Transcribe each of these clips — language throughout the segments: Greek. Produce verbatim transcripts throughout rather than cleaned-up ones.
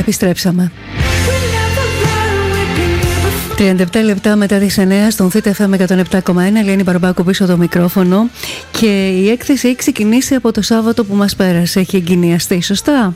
Επιστρέψαμε. τριάντα επτά λεπτά μετά τις εννιά στον Θήτα εφ εμ εκατόν επτά κόμμα ένα. Ελένη Μπαρμπάκου πίσω το μικρόφωνο. Και η έκθεση έχει ξεκινήσει από το Σάββατο που μας πέρασε. Έχει εγκαινιαστεί, σωστά?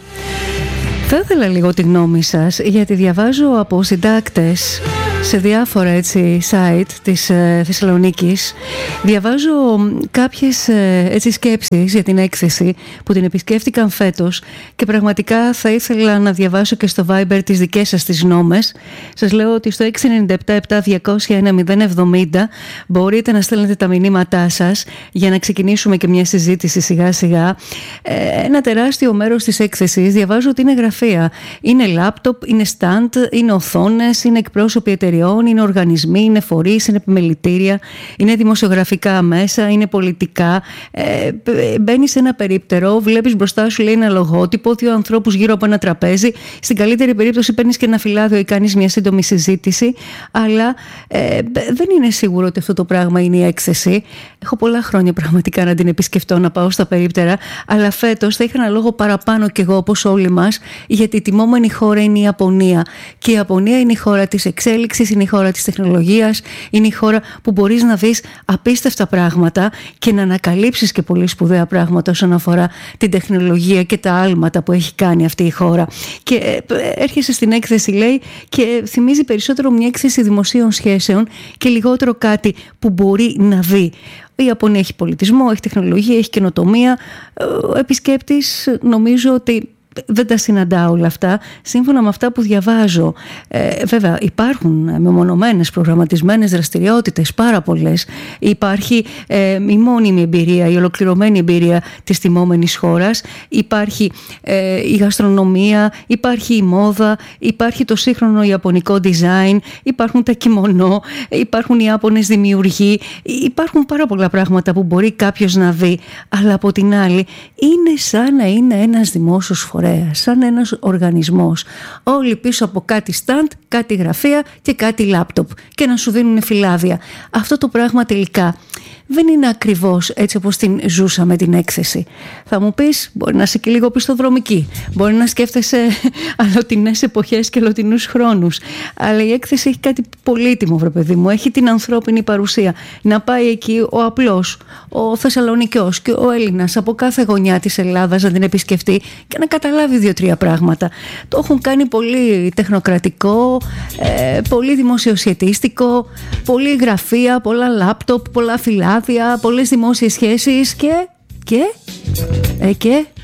Θα ήθελα λίγο τη γνώμη σας, γιατί διαβάζω από συντάκτες σε διάφορα έτσι site της ε, Θεσσαλονίκης. Διαβάζω κάποιες ε, έτσι σκέψεις για την έκθεση που την επισκέφτηκαν φέτος και πραγματικά θα ήθελα να διαβάσω και στο Viber τις δικές σας τις γνώμες. Σας λέω ότι στο έξι εννιά επτά επτά διακόσια ένα μηδέν εβδομήντα μπορείτε να στέλνετε τα μηνύματά σας για να ξεκινήσουμε και μια συζήτηση σιγά σιγά. Ε, ένα τεράστιο μέρος της έκθεσης διαβάζω ότι είναι γραφεία. Είναι λάπτοπ, είναι stand, είναι οθόνες, είναι εκπρόσωποι εταιριών, είναι οργανισμοί, είναι φορείς, είναι επιμελητήρια, είναι δημοσιογραφικά μέσα, είναι πολιτικά. Ε, Μπαίνει σε ένα περίπτερο, βλέπεις μπροστά σου λέει ένα λογότυπο, δύο ανθρώπους γύρω από ένα τραπέζι. Στην καλύτερη περίπτωση παίρνεις και ένα φυλάδιο ή κάνεις μια σύντομη συζήτηση, αλλά ε, δεν είναι σίγουρο ότι αυτό το πράγμα είναι η έκθεση. Έχω πολλά χρόνια πραγματικά να την επισκεφτώ, να πάω στα περίπτερα, αλλά φέτος θα είχα ένα λόγο παραπάνω κι εγώ, όπως όλοι μας, γιατί η τιμόμενη χώρα είναι η Ιαπωνία. Και η Ιαπωνία είναι η χώρα της εξέλιξης, είναι η χώρα της τεχνολογίας, είναι η χώρα που μπορείς να δεις απίστευτα πράγματα και να ανακαλύψεις και πολύ σπουδαία πράγματα όσον αφορά την τεχνολογία και τα άλματα που έχει κάνει αυτή η χώρα. Και έρχεσαι στην έκθεση, λέει, και θυμίζει περισσότερο μια έκθεση δημοσίων σχέσεων και λιγότερο κάτι που μπορεί να δει. Η Ιαπωνία έχει πολιτισμό, έχει τεχνολογία, έχει καινοτομία. Ο επισκέπτης νομίζω ότι δεν τα συναντά όλα αυτά σύμφωνα με αυτά που διαβάζω. Ε, βέβαια υπάρχουν μεμονωμένες προγραμματισμένες δραστηριότητες, πάρα πολλές. Υπάρχει ε, η μόνιμη εμπειρία, η ολοκληρωμένη εμπειρία της τιμόμενης χώρας. Υπάρχει ε, η γαστρονομία, υπάρχει η μόδα, υπάρχει το σύγχρονο ιαπωνικό design, υπάρχουν τα κιμονό, υπάρχουν οι Ιάπωνες δημιουργοί. Υπάρχουν πάρα πολλά πράγματα που μπορεί κάποιος να δει, αλλά από την άλλη είναι σαν να είναι ένας δημόσιος φορέας, σαν ένας οργανισμός. Όλοι πίσω από κάτι stand, κάτι γραφεία και κάτι λάπτοπ και να σου δίνουν φυλάδια. Αυτό το πράγμα τελικά δεν είναι ακριβώς έτσι όπως την ζούσαμε την έκθεση. Θα μου πεις, μπορεί να είσαι και λίγο πιστοδρομική, μπορεί να σκέφτεσαι αλλοτινές εποχές και αλλοτινούς χρόνους, αλλά η έκθεση έχει κάτι πολύτιμο, βρε παιδί μου, έχει την ανθρώπινη παρουσία. Να πάει εκεί ο απλός, ο Θεσσαλονικιός και ο Έλληνας από κάθε γωνιά της Ελλάδας να την επισκεφτεί και να καταλάβει δύο-τρία πράγματα. Το έχουν κάνει πολύ τεχνοκρατικό, ε, πολύ δημοσιοσχετίστικο, πολύ γραφεία, πολλά λάπτοπ, πολλά φυλάδια, πολλές δημόσιες σχέσεις και, και, ε, και